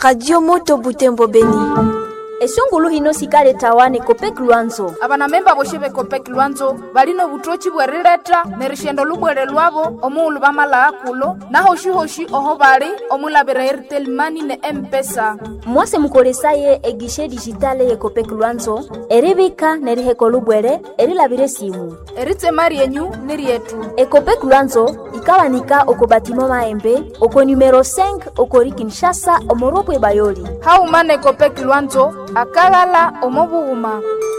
Radio Moto Butembo Beni. Esungulu hino sikale tawane Kopek Luanzo. Abana memba boshebe Kopek Luanzo balino butochi bwerileta nerishendo lubwere lwabo omulu bamala akulo na hoshi oho bali omulabira Airtel Money ne M-Pesa. Mwase mukolesaye egishe digitale ye Kopek Luanzo eribika neriheko lubwere erilabire simu. Eritse mari yenyu nirietu. Kopek Luanzo ikawanika okobatimo maembe oko numero 5 okori Kinshasa omoropwe bayoli. Haumane Kopek Luanzo akalala omobuuma.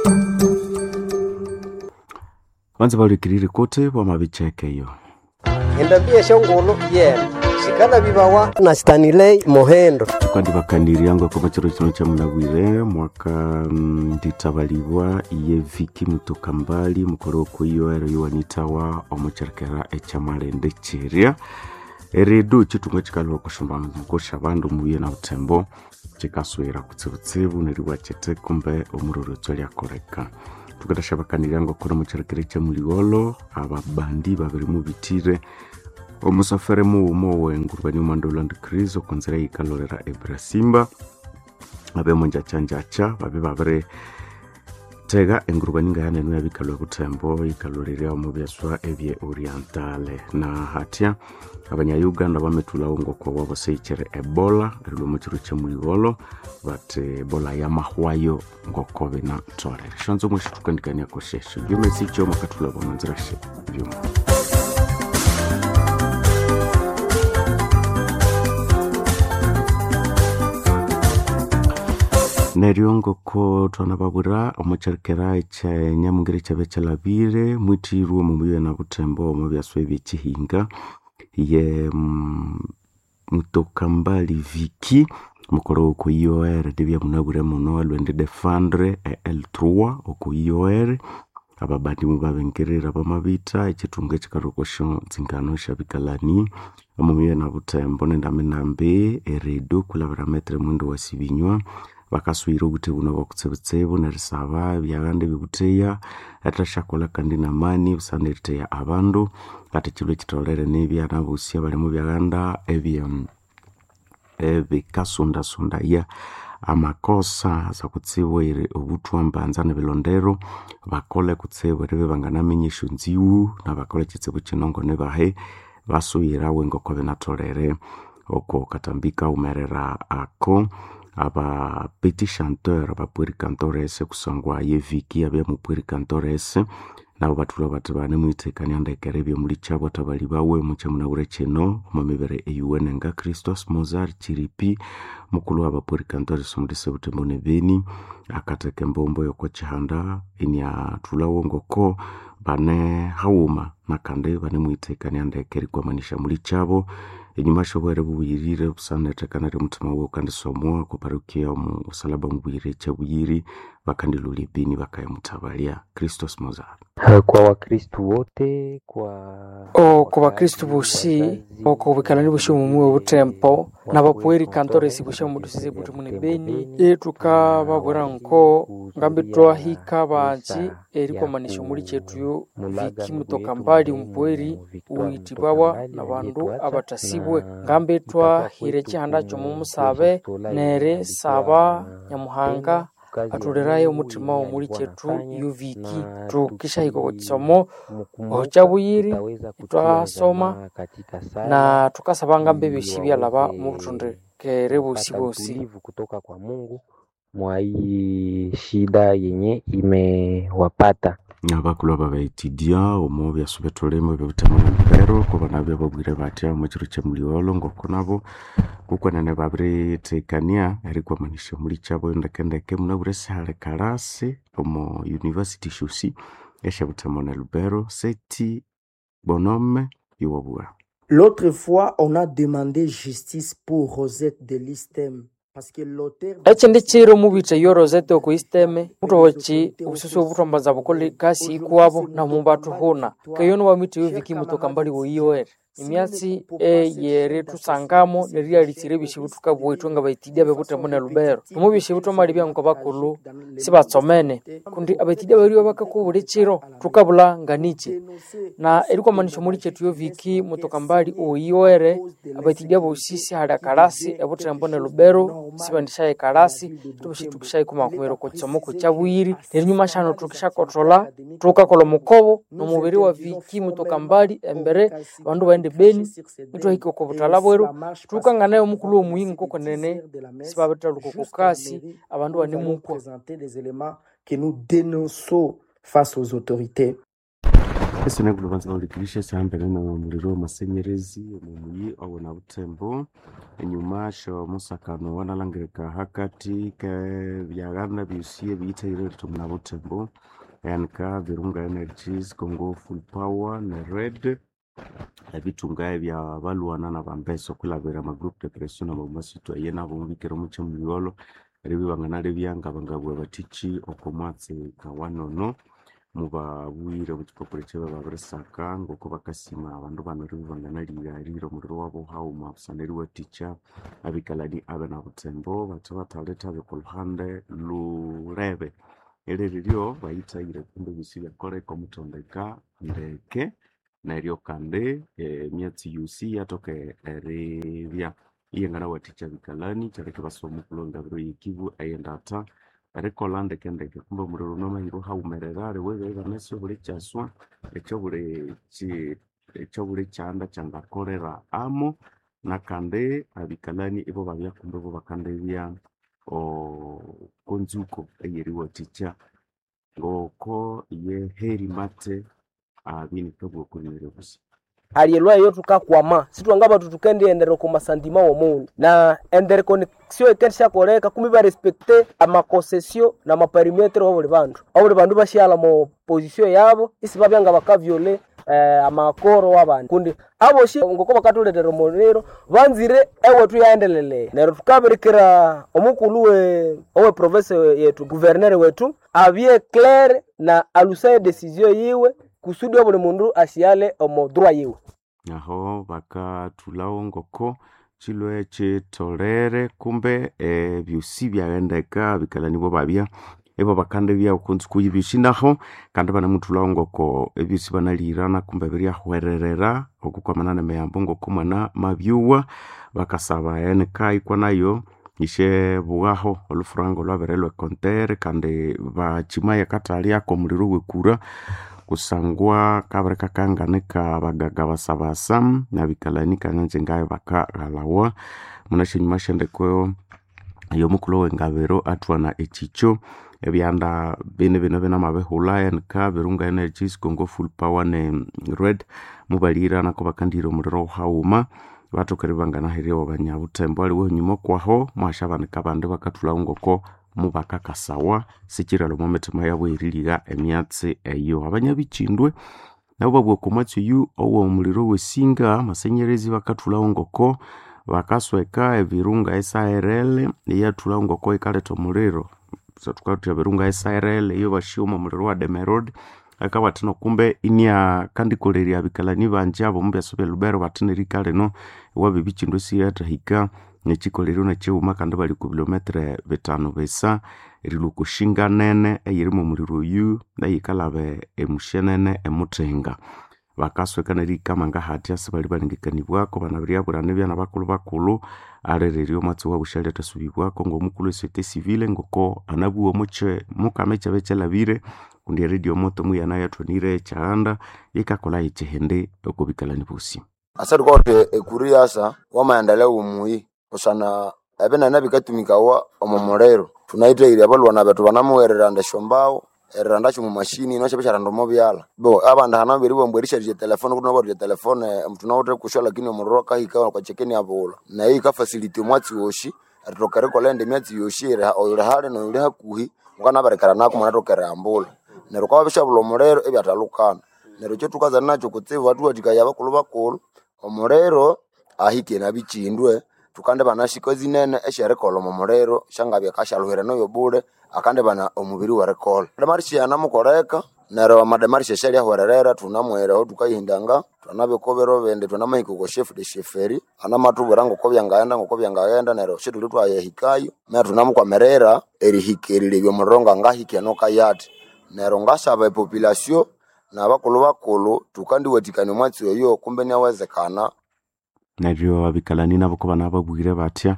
Wanza balikiriri kote wa mabicheke yo. Endabia shongolo yena. Shikana bibawa na Stanley Mohendo. Tukandi bakaniri yangu kwa machiro chino cha Munagwire mwaka nditabalibwa iye Viki Mutokambali mukoroko iyo wanitawa omucharekera echamalende cheria. Eredu chitunga chikalwa kushambana kosha bandu muye na utembo chikaswera kutsibutsibu neriwa chete kumbe omuroro tsya koreka. Tukadasha bakaniri yangu kora mucharekera cha Muligolo ababandi babiri mubitire omusafere mu wengurwa Mandolo and Chris okonzera ikalorera Ebrasimba abe monja chanjacha babe babere tega engurwa ninga yanenu yabikalwa kutembo ikalorera omubyaswa ebye orientale na hatia abanya Uganda bametula ngo kwa wabo seichere Ebola rilo muchiro cha Muligolo bate Ebola ya mahwayo ngokobe na tore shonzo mushikandikania koshesho yume sicho makatula bomanzira she byuma Neriongo ko twanababura omucharekera cha nyamungire cha bechalabire mwitiru mubiye na butembo mu byaswe bichihinga ye Mutokambali Viki mukoro ko IOR debya munabure muno alwende defendre L3 oko IOR ababandi mubabengerera bamabita ichitunga chikarokosho nzingano shabikalani amumiye na butembo nendamenambe eredo kulabara metre mundo wasibinywa bakaswira guteguna bakutsebetsebo narisaba byagande biguteya atashakola kandi namani usanerite abandu atakibwe kitolere nebya nabusia bali mu byaganda kasunda ya amakosa za kutsibwere obutwambanza ne bilondero bakole kutsibwere banganamenyesho nziwu na bakole kitsebo kinongo ne bahe basuyira wengo ko benatolere oko katambika umerera ako aba petit chanteur aba pueri cantores kusangwa ye Viki abe mu pueri cantores nabo batula batubane muitekanya ndekerebye muri cyabo tabali bawe muce munabure ceno mumibere eyuwene nga Christos Mozart Chiripi mukulu aba pueri cantores muri Sebutembone Beni akateke mbombo yoko chihanda inya tulawo ngoko bane hauma nakande bane muitekanya ndekeri kwa manisha muri cyabo inyuma shobore buyirire busanete kanari mutima wo kandi somo ko parokia mu usalaba mbuyire cyabuyiri bakandi lulibini bakaye mutabalia Christos Mozart kwa wakristu wote kwa wakristu bushi oko bikanani bushi mu butempo nabapueri cantores bushi mu dusize butumune Beni etuka babura nko ngambitwa hika banji eriko manisho muri chetu yo Viki Mutokambali umpueri uitibwa nabandu abatasibwe ngambitwa hireki handacho mu musabe nere saba nyamuhanga atulerayo umutima wo muri chetu Viki tukisha iko tsomo ochabuyiri twasoma na tukasabanga mbebe shibya laba mu butondekere busibosi kutoka kwa Mungu mwa hii shida yenye imewapata abakulu babaitidia omo byasubetolemo bebutamo mpero ko banabye babwire batya mu kiro cya Muligolo ngoko nabo kuko nane babire tekania ariko manisho muri cyabo ndakendeke munabure sale karase omo university shusi eshabutamo na Lubero seti bonhomme yobwa. L'autre fois on a demandé justice pour Rosette de l'Istem. Echende chiro mubite yo Rosette ko isteme mutochi ususu butombaza bukole kasi kwabo na mumbatu hona kayono wa miti yo Viki Mutokambali wo IOR imyatsi yere tusangamo nerialisire bishibutu kabwetu nga baitidia bebutembo ne Lubero mu bishibutu mali byanko bakulu sibatsomene kundi abaitidia bariyo bakakubure chiro tukabula nganiche na eriko manisho muri chetu yo viki mutokambali oyiwere abaitidia bosisi hada karasi ebutembo ne Lubero sibandishaye karasi tubishitukishaye kumakumero ko tsomoko chabwiri nerinyuma shano tukisha kontrola tukakola mukobo no mubiri wa viki mutokambali embere bandu baende Beni mito hiko ko butalabwero tukanganayo mukulu omuyingo koko nene sibabeta luko kasi abandu bani muko que nous dénonçons face aux autorités. Ese negulu banza ulikilisha sambere na muliro masenyerezi mumuyi awona butembo enyuma sho musakano wanalangirika hakati ke byagana bisiye biyitaire tumuna butembo yanka Virunga Energies Congo Full Power na Red ebitungaye bya baluana na bambeso kulabera ma group de pression abo masito yena bombikero muche muyolo rebi bangana rebyanga bangabwe batichi okomatse kawanono muba buire butikokoretse babaresaka ngoko bakasima abandu banori bangana lirariro muriro wabo hauma saneri wa teacher abikalani abana butembo batataleta bekolhande lurebe ereriro bayitaire kumbe bisiya kore komutondeka ndeke nario kande miatsi yusi yatoke revya iyengana waticha bikalani chareke basomu kulonga biro yikibu ayendata rekolande kendeke kumbe muriro no mahiro haumererare wewe banesyo buri cyaswa echo buri cyanda cyanga korera amo nakande abikalani ibo babya kumbe bo bakande bya o konzuko eyeri waticha ngoko ye heri mate abini kabwo kunire busi alielwa yo tukakwama situangaba tutukende endero ko masandima wo muntu na endere connexion ekensha koreka kumi ba respecter ama concession na ma perimetre wo buli bandu bashyala mo position yabo isi babyanga bakaviole amakoro wabandi kundi abo shi ngoko bakatuletera monero banzire ewe tu yaendelele nero tukaberekera omukulu owe province yetu gouverneur wetu abie clair na alusaye decision yiwe kusudi buli mundu ashiale omo droit yiwe aho bakatulao ngoko chilwe chitolere kumbe byusi byagendeka bikalani bo babya ebo bakande bya ukunzi kuyibishinaho kandi bana mutulao ngoko ebyusi banalirana kumbe biri ahwererera okukwamana meyambo ngoko mwana mabyuwa bakasaba kai kwa nayo ishe bugaho olufurango lwaberelwe kontere kandi bachimaye katali yako muliro wekura kusangwa kabareka kanganeka bagaga basabasa nabikalani kananje ngaye bakagalawa munashinyuma shendeko yo mukulo wengabero atwana echicho ebyanda bene mabehula nka Virunga Energies Congo Full Power ne Red mubalira nako bakandiro muriro hauma batokeribangana hiriyo banyabutembo aliwo nyuma kwaho mwashabanika bande bakatula ngoko mubaka kasawa sikira lo mometema yabo iriliga emyatse eyo abanyabichindwe nabo babwo komatyo yu owo muliro wesinga masenyerezi bakatula ngoko bakasweka Virunga SRL yatula ngoko ikaleto muliro tukatya Virunga SRL iyo bashimo muliro wa Demerod akabatino kumbe inia kandikoleri abikalani banjabo mbesobe Lubero batinirikale no wabibichindwe siyata hika nechikoleri na cheuma kandi bali ku kilometre 5 besa rilukushinga nene eyirimo muliro yu na yikalabe emushenene emutenga bakasweka nerika manga hati asibali balingikanibwako banabiriya burane byana bakulu arererio matsi wa bushali tasubibwako ngo mukulu sete civile ngoko anabuwo muche mukamecha bechelabire kundi radio moto muyana yatonire chaanda ikakola ichehende okubikalani busi asari kote ekuriasa wa maendeleo umuyi osana ebena nabikatumika wa omomorero tunaita ile abalwana betu banamuwerera ndeshombao eranda mu machine no chebesha rando mobyala bo abanda hanabiri bombwerisha je telefone kuno bari telefone mtu naote kushola kini omoroka hika kwa chekeni abola na hii ka facility mwatsi woshi atokare kolende myatsi yoshi ra oyira hale no yira hakuhi ngana barekara nako mwana tokera ambola nero kwa bisha bulomorero ebyatalukana nero cyo tukaza nacho kutsiva watu watikaya bakulu omorero ahike nabichindwe tukande banashikozi nene eshere kolomo morero shangabya kashaluhera no yobule akande bana omubiri wa recall ndamarishi yana mukoreka nero amademarisha sharia hwererera tunamwera tukayihindanga twanabikobero bende tunamahiko ko chef de chefferie anamatubura ngo kobyangagenda nero shituli twayehikayo na tunamukwamerera erihikerilebyo muronga ngahike nokayati nero ngasaba population nabakulu bakulu tukandiwatikane mwatsi oyo kumbe nyawezekana naryo abikalani nabo ko bana babwire batya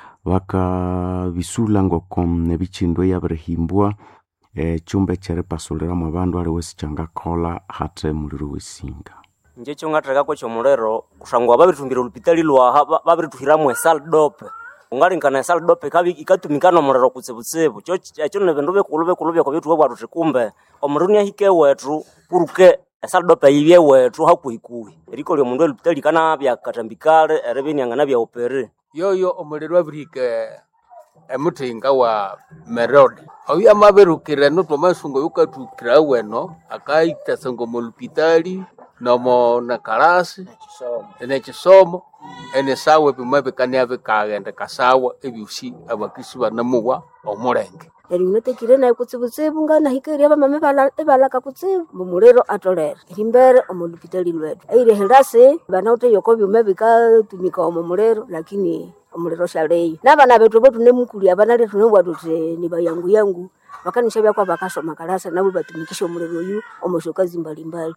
bakabisula ngoko nebichindo yabarehimbwa chumba chere pasolera mu bandu ari wesichanga kola hate muliro wesinga nje chongataka ko chomulero kushangwa babitumbira ulupitali lwa babituhiramwe saldope ungalinkana saldope kabi ikatumikana mulero kutsebutsebu cyo nebendo bekulube ko bitu bwa rukumbe omuruni ahike wetu puruke saldope yibye wetu hakuikuwi eriko lyo mundu ulupitali kana bya katambikale erebeni angana bya opere yoyo omulero abirike emutinga wa merode oya maberukire no tomasungo yukatukira weno akaita sango mulupitali nomo na karasi ene chisomo ene sawe bimabe kanyave kagenda kasawa ebyusi abakristo banamuwa omulenge erinote kirena kutsibutsibu ngana hikeri abamame balaka kutsibu mumulero atolera rimbere omulupitali lwetu eire hirase banaute yoko bimabe katumika omulero lakini omulero shaleyo nabana betu botu nemukuli abana letu nebwatute ni bayangu bakanisha byakwa bakasoma kalasa nabo batumikisha omulero yu omoshokazi mbalimbali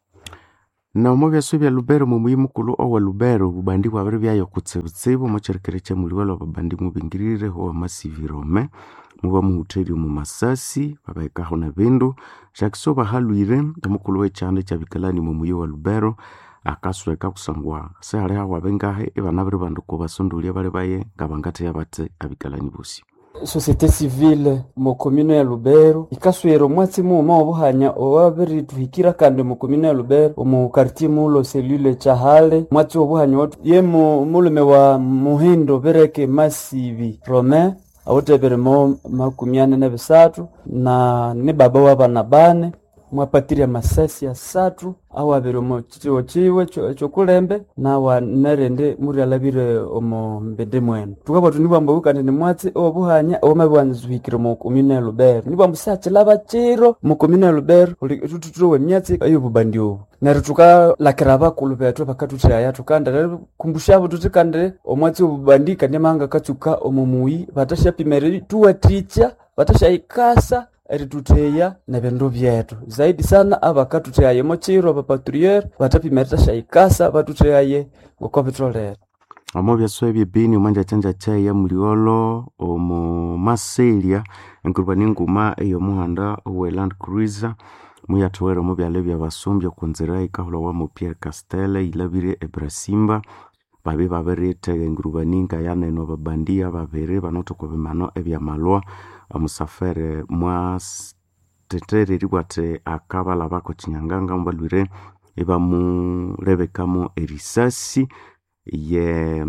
na omobyaso bya Lubero mumuyimukulu owa Lubero bubandi bwabere byayo kutsibutsibu mocherekere cha muliwalo babandi mubingirire ho masivirome muba muhuteri mu masasi babaikaho na bindu shakisoba halwire omukulu wechande cha bikalani mumuyo wa Lubero akasweka kusangwa sehale hawa bengahe ebanabere bandu ko basondolia bale baye ngabangate yabate abikalani bosi société civile mu commune ya Lubero ikaswero mwatsi mu obuhanya owabiri tuhikira kandi mu commune ya Lubero mu quartier mulo cellule chahale mwatsi obuhanya watu ye mulume wa Muhindo bereke Masivi Romain awotebere makumiane na bisatu na ni baba wabana bane mwapatiria masasi ya satu awabere mu chiwe chokulembe na wa nerende muri alabire omo mbede mwenu tukaba tunibamba ukande ni mwatsi obuhanya omabwanzwikire mu commune Lubero nibamba sache laba chiro mu commune Lubero tutuwe myatsi ayububandio narutuka lakiraba kulubeto bakatutira ya tukanda kumbushabo tutikande omwatsi obubandika nemanga kachuka omumuyi batashapimere tuwaticha batashaikasa erituteya na bendo byetu zaidi sana abakatuteya mochiro abapaturier batapimerita shaikasa batuteyaye ngoko petrolera amobya swebye bini umanja chanja chai ya muliolo omo maselia enkurbani nguma eyo muhanda Land Cruiser muyatwera mobya lebya basumbya kunzira ikahula wa mu Pierre Castelle ilabire ebrasimba babe baberete ngurubaninga yana no babandia babere banotoko bimano ebya malwa amusafere mwa tetere ribwate akabala bako chinyanganga mbalwire eba mu rebekamo erisasi ye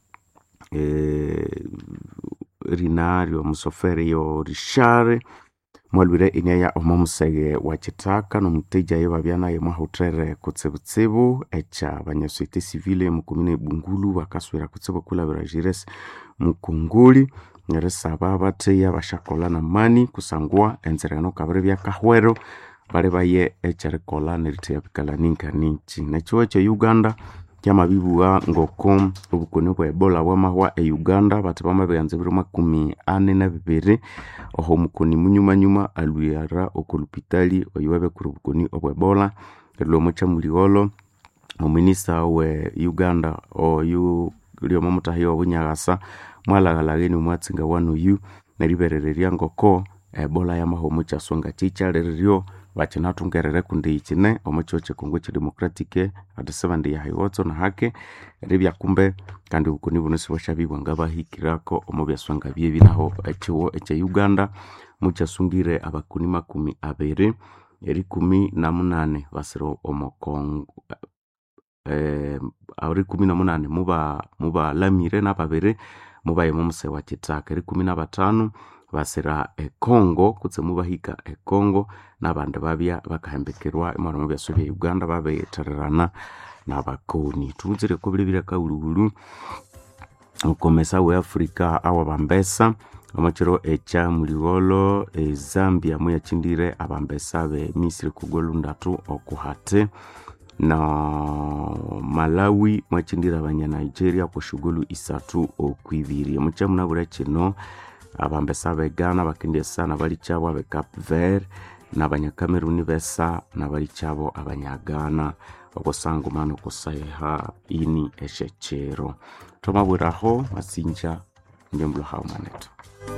rinario musofere yo rishare mwalwire inyaya omomusege wachitaka no muteja ye babyana ye mwahutere kutsebutsibu echa banyaswite civile mu commune Bungulu bakaswera kutsebo kula Birajires mu Kongoli ngeresaba bateya bashakola na mani kusangwa enzerano kabere bya kahwero bale baye echarekola nerite bikalaninka ninchi nacho cha Uganda kyama bibuwa ngoko ubukoni bwa Ebola bwa mahwa Uganda batibama byanze biro 42 oho mukoni munyuma aluyara okulupitali oyiwabe kurubukoni obwa Ebola lo mocha muliolo ominista we Uganda oyu lyo momutahiyo obunyagasa mwalagalageni mwatsinga wanu yu neriberereria ngoko Ebola ya mahomo cha songa chicha leryo bacinatungerere kundi ikine omuchoche Kongo cha Democratic adisabandi ya hiwotso na hake ribya kumbe kandi ukoni bunosi bashabibwa ngabahikirako omubya songa bye binaho echiwo eche Uganda mucha sungire abakuni 20 eri 18 basiro omokongo ari 18 muba lamire na babere mubaye mumse wa kitaka eri 15 basira Kongo kutse mubahika Kongo nabandi babya bakahembekerwa imana mubya sobe Uganda babetererana nabakoni tuzire ko bilibira kaululu ukomesa we Afrika awa bambesa omachiro echa muligolo Zambia muyachindire abambesa be Misiri kugolu ndatu okuhate na Malawi mwachindira abanya Nigeria kushugulu isatu okwibiri mucha munabura kino abambesa be Ghana bakindye sana bali chabo abe Cape Verde n'abanya Cameroon besa n'abali chabo abanya Ghana okosango mano kosayeha ini eshechero tomaburaho masinja njembulo hao maneto.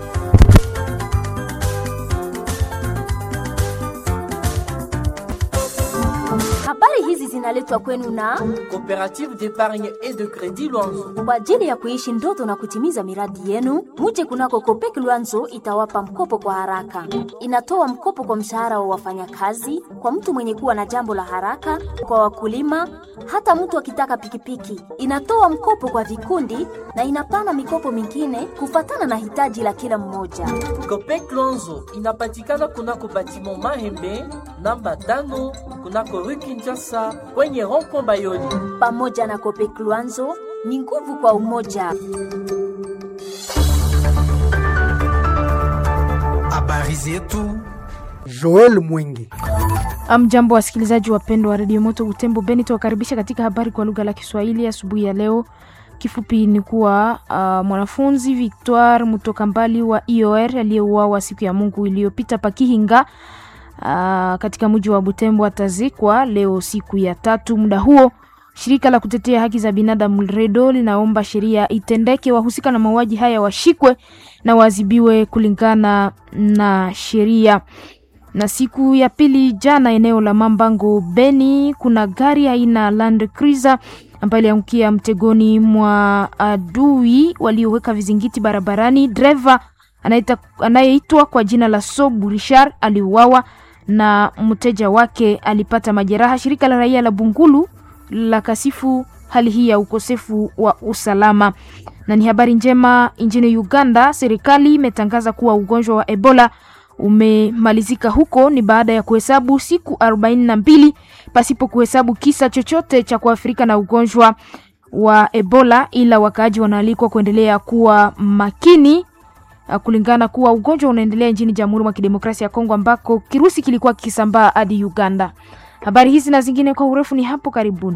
Habari hizi zinaletwa kwenu na Coopérative d'épargne et de crédit Luanzo. Kwa ajili ya kuishi ndoto na kutimiza miradi yenu, muje kunako Copec Luanzo itawapa mkopo kwa haraka. Inatoa mkopo kwa mshahara wa wafanyakazi, kwa mtu mwenye kuwa na jambo la haraka, kwa wakulima, hata mtu akitaka pikipiki. Inatoa mkopo kwa vikundi na inapana mikopo mingine kufatana na hitaji la kila mmoja. Copec Luanzo inapatikana kunako batiment Mahembe namba 5 kunako Rue Kinshasa kwenye rond-point Bayoni. Pamoja na Copec Luanzo ni nguvu kwa umoja. Habari zetu Joel Mwingi. Amjambo wasikilizaji wapendwa wa Radio Moto Butembo Beni, tuwakaribisha katika habari kwa lugha la Kiswahili asubuhi ya leo. Kifupi ni kuwa mwanafunzi Victoire Mutokambali wa IOR aliyeuawa siku ya Mungu iliyopita Pakihinga katika mji wa Butembo atazikwa leo siku ya 3. Muda huo shirika la kutetea haki za binadamu REDO linaomba sheria itendeke, wahusika na mauaji haya washikwe na waadhibiwe kulingana na sheria. Na siku ya pili jana, eneo la Mambango Beni, kuna gari aina Land Cruiser ambayo iliangukia mtegoni mwa adui walioweka vizingiti barabarani. Driver anayeitwa kwa jina la Sobu Richard aliuawa na mteja wake alipata majeraha. Shirika la raia la Bungulu la kasifu hali hii ya ukosefu wa usalama. Na ni habari njema nchini Uganda, serikali imetangaza kuwa ugonjwa wa Ebola umemalizika huko. Ni baada ya kuhesabu siku 42 pasipo kuhesabu kisa chochote cha kuathirika na ugonjwa wa Ebola, ila wakaaji wanaalikwa kuendelea kuwa makini kulingana kuwa ugonjwa unaendelea nchini Jamhuri ya Kidemokrasia ya Kongo ambako kirusi kilikuwa kikisambaa hadi Uganda. Habari hizi na zingine kwa urefu ni hapo karibuni.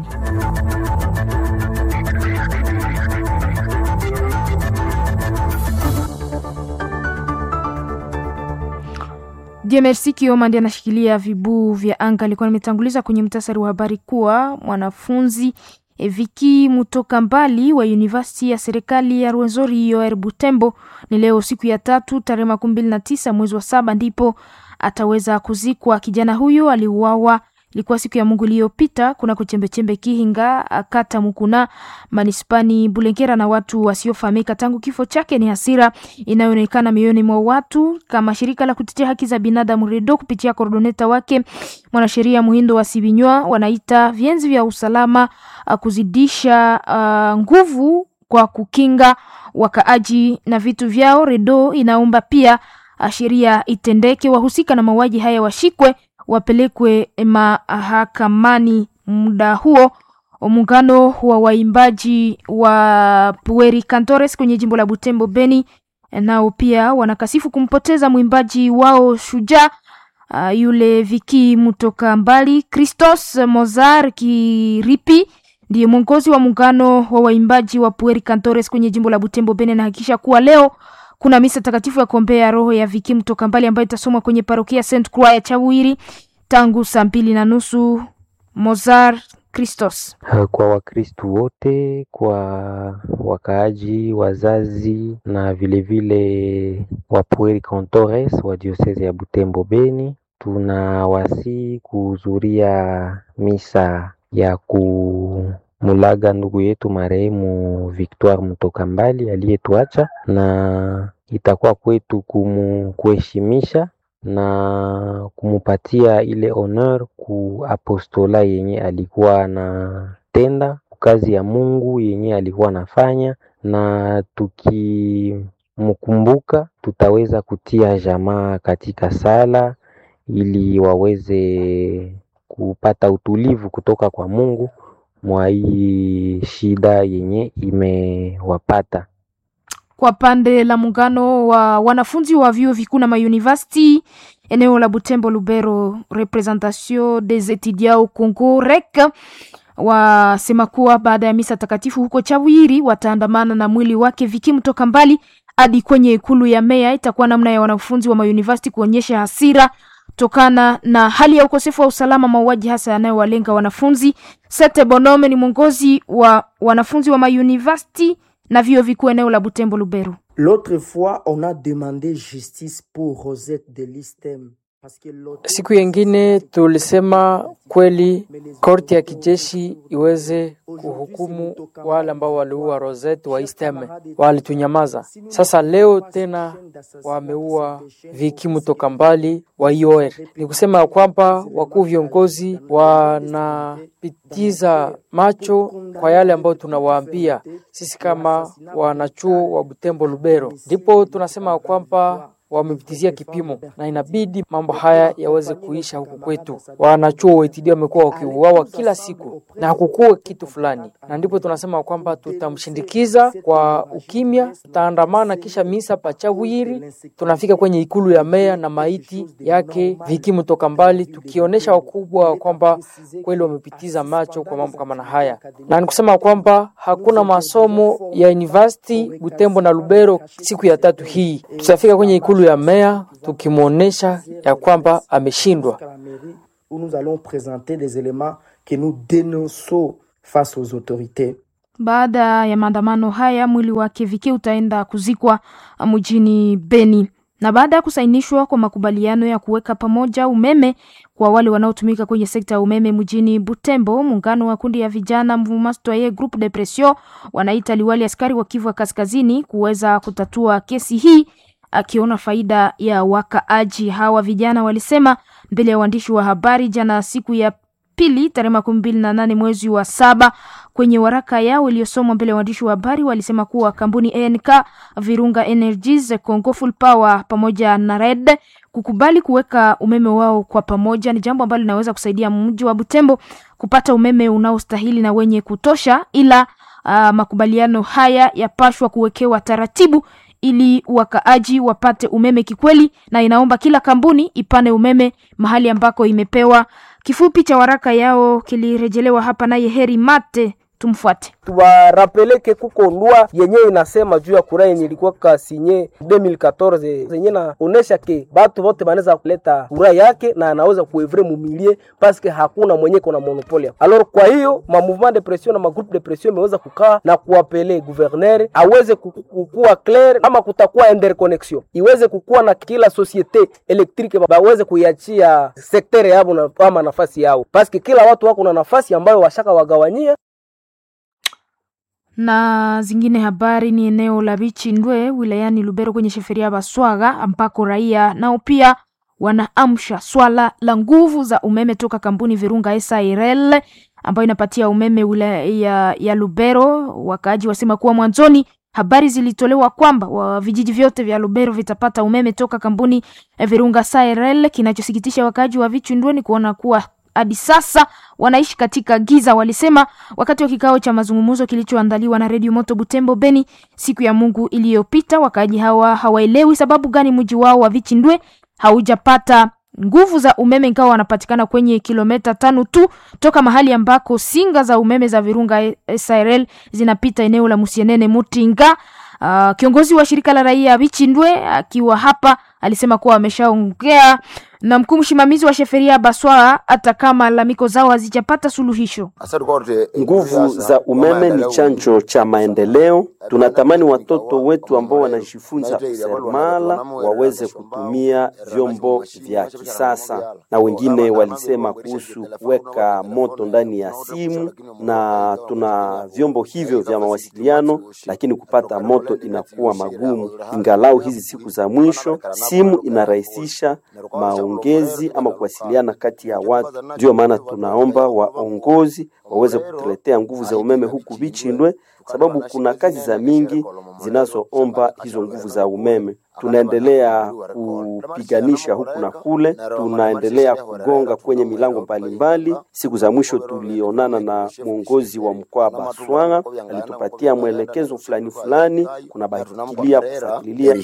DMRC Kioma ndiye anashikilia vibu vya anga. Alikuwa nimetanguliza kwenye mtasari wa habari kuwa mwanafunzi Viki Mutokambali wa University ya serikali ya Rwenzori IOR Butembo ni leo siku ya 3 tarehe 29 mwezi wa 7 ndipo ataweza kuzikwa. Kijana huyu aliuawa ilikuwa siku ya Mungu iliyopita kuna kuchembechembe Kihinga kata Mukuna manispani Bulengera na watu wasiofahamika. Tangu kifo chake ni hasira inayoonekana mioyoni mwa watu. Kama shirika la kutetea haki za binadamu REDO kupitia koordineta wake mwanasheria Muhindo wa Sibinywa wanaita vienzi vya usalama kuzidisha nguvu kwa kukinga wakaaji na vitu vyao. REDO inaomba pia sheria itendeke, wahusika na mauaji haya washikwe, wapelekwe mahakamani. Muda huo muungano wa waimbaji wa Pueri Cantores kwenye jimbo la Butembo Beni nao pia wanakasifu kumpoteza mwimbaji wao shujaa yule Viki Mutokambali. Christos Mozar Kiripi ndiye mwongozi wa muungano wa waimbaji wa Pueri Cantores kwenye jimbo la Butembo Beni, na hakikisha kuwa leo kuna misa takatifu ya kuombea roho ya Viki Mutokambali ambayo itasomwa kwenye parokia Saint Croix ya Chawiri tangu saa 2:30. Mozar Christos. Kwa Wakristo wote, kwa wakaaji, wazazi na vile wa Pueri Cantores wa diocese ya Butembo Beni, tunawasi kuhudhuria misa ya kumulaga ndugu yetu marehemu Victoire Mutokambali aliyetuacha, na itakuwa kwetu kuheshimisha na kumupatia ile honor ku apostola yenye alikuwa anatenda, kazi ya Mungu yenye alikuwa anafanya, na tukimkumbuka tutaweza kutia jamaa katika sala ili waweze kupata utulivu kutoka kwa Mungu mwa hii shida yenye imewapata. Kwa pande la muungano wa wanafunzi wa vyuo vikuu na mauniversity eneo la Butembo Lubero, Representation des étudiants au Congo REC, wasema kuwa baada ya misa takatifu huko Chawiri wataandamana na mwili wake Viki Mtoka Mbali hadi kwenye ikulu ya meya. Itakuwa namna ya wanafunzi wa mauniversity kuonyesha hasira tokana na hali ya ukosefu wa usalama, mauaji hasa yanayowalenga wanafunzi. Sete Bonome ni mwongozi wa wanafunzi wa mauniversity na vyuo vikuu eneo la Butembo Lubero. L'autre fois, on a demandé justice pour Rosette de Listem. Siku yengine tulisema kweli korti ya kijeshi iweze kuhukumu wale ambao waliua Rosette wa Isteme, walitunyamaza. Sasa leo tena wameua Viki Mtoka Mbali wa IOR. Ni kusema kwamba wakuu viongozi wanapitiza macho kwa yale ambayo tunawaambia sisi kama wanachuo wa Butembo Lubero. Ndipo tunasema kwamba wamepitizia kipimo na inabidi mambo haya yaweze kuisha huku kwetu. Wanachuo wetu wamekuwa wakiuawa kila siku na hakukuwa kitu fulani, na ndipo tunasema kwamba tutamshindikiza kwa ukimya, tutaandamana kisha misa Pachawiri, tunafika kwenye ikulu ya meya na maiti yake Viki Mtoka Mbali, tukionyesha wakubwa kwamba kweli wamepitiza macho kwa mambo kama na haya. Na nikusema kwamba hakuna masomo ya university Butembo na Lubero siku ya 3 hii. Tutafika kwenye ikulu ya meya tukimuonesha ya kwamba ameshindwa. Nous allons présenter des éléments que nous dénonçons face aux autorités. Baada ya maandamano haya mwili wake Viki utaenda kuzikwa mjini Beni. Na baada ya kusainishwa kwa makubaliano ya kuweka pamoja umeme kwa wale wanaotumika kwenye sekta ya umeme mjini Butembo, muungano wa kundi ya vijana Mouvement Citoyen Groupe de Pression wanaita liwali askari wa Kivu Kaskazini kuweza kutatua kesi hii, akiona faida ya wakaaji. Hawa vijana walisema mbele ya waandishi wa habari jana siku ya pili tarehe 28 mwezi wa 7 kwenye waraka yao iliyosomwa mbele ya waandishi wa habari. Walisema kuwa kampuni ENK, Virunga Energies, Congo Full Power pamoja na Red kukubali kuweka umeme wao kwa pamoja ni jambo ambalo linaweza kusaidia mji wa Butembo kupata umeme unaostahili na wenye kutosha, ila makubaliano haya yapashwa kuwekewa taratibu ili wakaaji wapate umeme kikweli, na inaomba kila kampuni ipane umeme mahali ambako imepewa. Kifupi cha waraka yao kilirejelewa hapa naye Heri Mate, tumfuate. Tuwarapeleke kuko lwa yenye inasema juu ya kura yenye ilikuwa kasinye 2014 zenye na onesha ke batu bote banaweza kuleta kura yake na anaweza kuevre mumilie paske hakuna mwenye kuna monopole. Alors kwa hiyo ma mouvement de pression na ma groupe de pression imeweza kukaa na kuapele gouverneur aweze kukua clair ama kutakuwa interconnection iweze kukua na kila societe electrique baweze kuiachia sektere yao na ama nafasi yao paske kila watu wako na nafasi ambayo washaka wagawanyia. Na zingine habari ni eneo la Bichindwe wilayani Lubero kwenye sheferia Baswaga ambako raia nao pia wanaamsha swala la nguvu za umeme toka kampuni Virunga SARL ambayo inapatia umeme wilaya ya Lubero. Wakaaji wasema kuwa mwanzoni habari zilitolewa kwamba vijiji vyote vya Lubero vitapata umeme toka kampuni Virunga SARL. Kinachosikitisha wakaaji wa Bichindwe ni kuona kuwa hadi sasa wanaishi katika giza, walisema wakati wa kikao cha mazungumzo kilichoandaliwa na Radio Moto Butembo Beni siku ya Mungu iliyopita. Wakaaji hawa hawaelewi sababu gani mji wao wa Bichindwe haujapata nguvu za umeme, ingawa wanapatikana kwenye kilomita 5 tu toka mahali ambako singa za umeme za Virunga SARL zinapita eneo la Musienene Mutinga. Kiongozi wa shirika la raia Bichindwe akiwa hapa alisema kuwa ameshaongea na mkuu msimamizi wa sheferia Baswa hata kama lamiko zao hazijapata suluhisho. Nguvu za umeme ni chanjo cha maendeleo. Tunatamani watoto wetu ambao wanajifunza useremala waweze kutumia vyombo vya kisasa, na wengine walisema kuhusu kuweka moto ndani ya simu, na tuna vyombo hivyo vya mawasiliano, lakini kupata moto inakuwa magumu. Ingalau hizi siku za mwisho simu inarahisisha maongezi maongezi ama kuwasiliana kati ya watu. Ndio maana tunaomba waongozi waweze kutuletea nguvu za umeme huku Bichindwe, sababu kuna kazi za mingi zinazoomba hizo nguvu za umeme. Tunaendelea kupiganisha huku na kule, tunaendelea kugonga kwenye milango mbalimbali. Siku za mwisho tulionana na mwongozi wa mkoa Baswanga, alitupatia mwelekezo fulani, kuna bakilia kufuatilia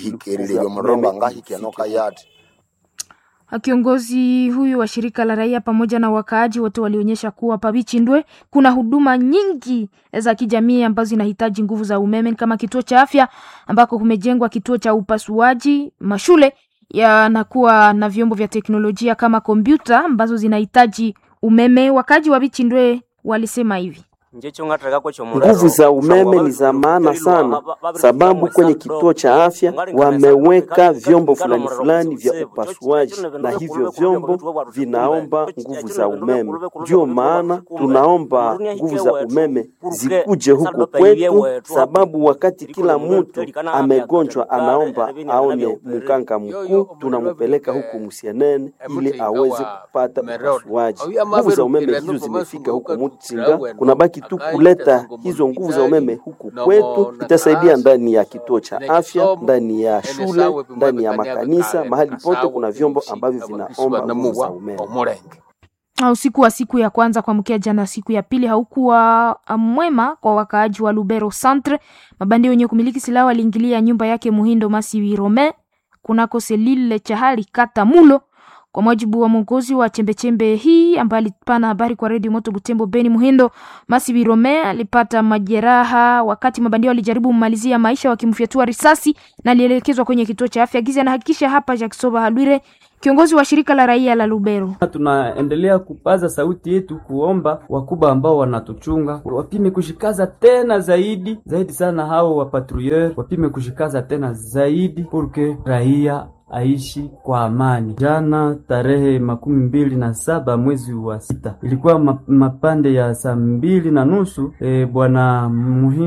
Kiongozi huyu wa shirika la raia pamoja na wakaaji wote walionyesha kuwa pa Bichindwe kuna huduma nyingi za kijamii ambazo zinahitaji nguvu za umeme, kama kituo cha afya ambako kumejengwa kituo cha upasuaji, mashule yanakuwa na vyombo vya teknolojia kama kompyuta ambazo zinahitaji umeme. Wakaaji wa Bichindwe walisema hivi: nguvu za umeme ni za maana sana, sababu kwenye kituo cha afya wameweka vyombo fulani vya upasuaji, na hivyo vyombo vinaomba nguvu za umeme. Ndio maana tunaomba nguvu za umeme zikuje huko kwetu, sababu wakati kila mtu amegonjwa anaomba aone mganga mkuu, tunampeleka huko Musienene ili aweze kupata upasuaji. Nguvu za umeme hizo zimefika huko Mutsinga, kuna baki tu kuleta hizo nguvu za umeme huku kwetu. Itasaidia ndani ya kituo cha afya, ndani ya shule, ndani ya makanisa, mahali pote kuna vyombo ambavyo vinaomba nguvu za umeme. Usiku wa siku ya kwanza kuamkia jana siku ya pili haukuwa mwema kwa wakaaji wa Lubero Centre. Mabandi wenye kumiliki silaha waliingilia nyumba yake Muhindo Masi Rome kunako selile Chahali kata Mulo. Kwa mujibu wa mwongozi wa chembechembe hii ambaye alipana habari kwa Radio Moto Butembo Beni, Muhindo Masi Rome alipata majeraha wakati mabandia walijaribu kumalizia maisha wakimfyatua risasi na alielekezwa kwenye kituo cha afya. Giza na hakikisha hapa Jacksoba Halwire, kiongozi wa shirika la raia la Lubero. Tunaendelea kupaza sauti yetu kuomba wakubwa ambao wanatuchunga wapime kushikaza tena zaidi sana, hao wa patrouilleur wapime kushikaza tena zaidi porque raia aishi kwa amani. Jana tarehe 27 mwezi wa 6 ilikuwa mapande ya saa 2:30 bwana Muhindo